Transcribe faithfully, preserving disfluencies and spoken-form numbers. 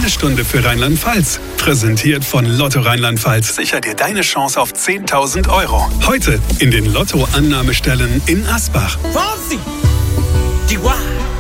Eine Stunde für Rheinland-Pfalz. Präsentiert von Lotto Rheinland-Pfalz. Sicher dir deine Chance auf zehntausend Euro. Heute in den Lotto-Annahmestellen in Asbach. Fonsi! Chihuahua!